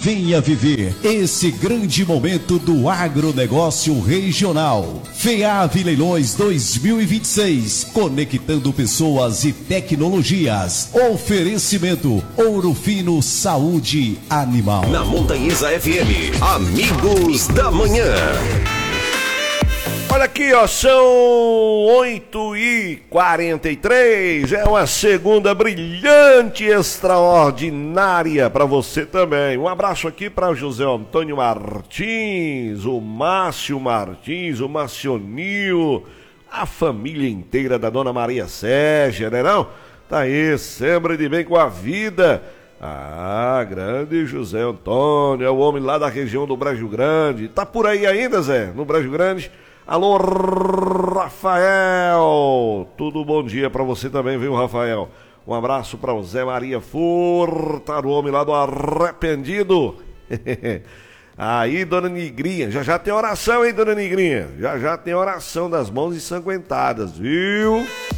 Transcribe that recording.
Venha viver esse grande momento do agronegócio regional. FEAV Leilões 2026, conectando pessoas e tecnologias. Oferecimento Ouro Fino Saúde Animal. Na Montanhesa FM, Amigos da Manhã. Olha aqui, ó, são 8h43, é uma segunda brilhante, extraordinária para você também. Um abraço aqui para José Antônio Martins, o Márcio Martins, o Marcionil, a família inteira da Dona Maria Sérgia, né não? Tá aí, sempre de bem com a vida. Ah, grande José Antônio, é o homem lá da região do Brejo Grande. Tá por aí ainda, Zé, no Brejo Grande? Alô, Rafael! Tudo bom dia pra você também, viu, Rafael? Um abraço pra o Zé Maria Furta, o homem lá do Arrependido. Aí, dona Nigrinha, já tem oração, hein, dona Nigrinha? Já tem oração das mãos ensanguentadas, viu?